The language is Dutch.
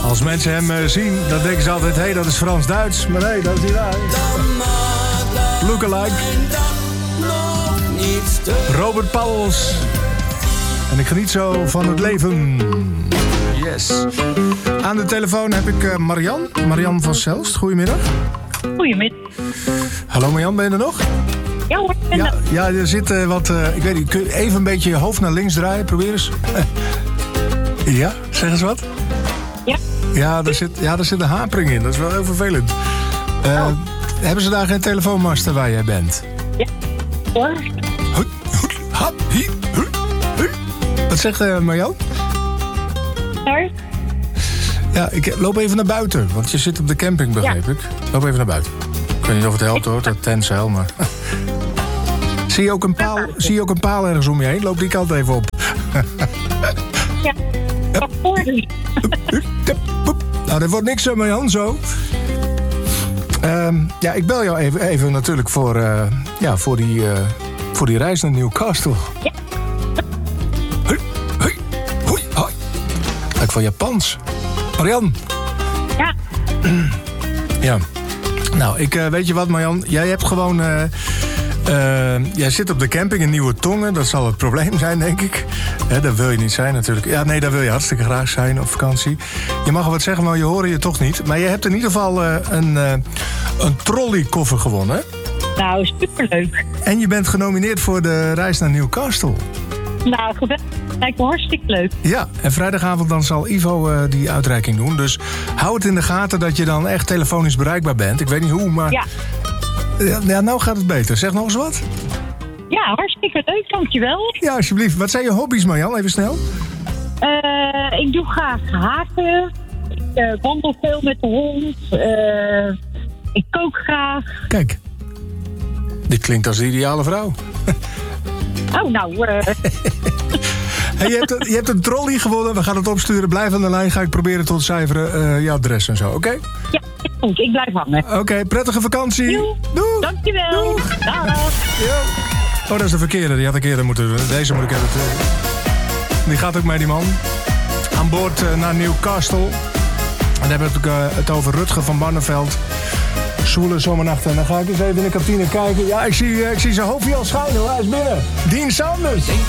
Als mensen hem zien, dan denken ze altijd... hé, dat is Frans-Duits. Maar nee, dat is niet waar. Lookalike. Robert Pauwels. En ik geniet zo van het leven. Yes. Aan de telefoon heb ik Marian van Zelst. Goedemiddag. Goedemiddag. Hallo Marian, ben je er nog? Ja hoor, ja, er zit wat... ik weet niet, kun je even een beetje je hoofd naar links draaien? Probeer eens. Ja, zeg eens wat. Ja. Ja, er zit een hapering in. Dat is wel heel vervelend. Hebben ze daar geen telefoonmaster waar jij bent? Ja. Hoor. Wat zegt Marjan? Sorry? Ja, ik loop even naar buiten. Want je zit op de camping, begreep ik. Loop even naar buiten. Ik weet niet of het helpt hoor, dat tentzeil, maar... Zie je ook een paal ergens om je heen? Loop die kant even op. Ja, dat hoor ik. Nou, dat wordt niks, Marjan, zo. Ja, ik bel jou even natuurlijk voor die reis naar Newcastle. Ja. Lijkt van Japans. Marian. Ja. Ja. Nou, weet je wat, Marian? Jij hebt gewoon... jij zit op de camping in Nieuwe Tongen. Dat zal het probleem zijn, denk ik. Dat wil je niet zijn, natuurlijk. Ja, nee, daar wil je hartstikke graag zijn op vakantie. Je mag wel wat zeggen, maar je horen je toch niet. Maar je hebt in ieder geval een trolleykoffer gewonnen. Nou, superleuk. En je bent genomineerd voor de reis naar Newcastle. Nou, geweldig. Lijkt me hartstikke leuk. Ja, en vrijdagavond dan zal Ivo die uitreiking doen. Dus hou het in de gaten dat je dan echt telefonisch bereikbaar bent. Ik weet niet hoe, maar... Ja, nou gaat het beter. Zeg nog eens wat. Ja, hartstikke leuk. Dankjewel. Ja, alsjeblieft. Wat zijn je hobby's, Marjan? Even snel. Ik doe graag haken. Ik wandel veel met de hond. Ik kook graag. Kijk. Dit klinkt als de ideale vrouw. Oh, nou... Hey, je hebt een trolley gewonnen. We gaan het opsturen. Blijf aan de lijn. Ga ik proberen te ontcijferen je adres en zo. Oké? Ja, goed. Ik blijf hangen. Oké, prettige vakantie. Doeg. Dankjewel. Doeg. Dag. Oh, dat is de verkeerde. Die had ik eerder moeten doen. Deze moet ik even... Die gaat ook mee, die man. Aan boord naar Newcastle. En dan hebben we het over Rutger van Barneveld. Zwoele zomernachten. En dan ga ik eens even in de kantine kijken. Ja, ik zie zijn hoofdje al schijnen. Hij is binnen. Dean Sanders.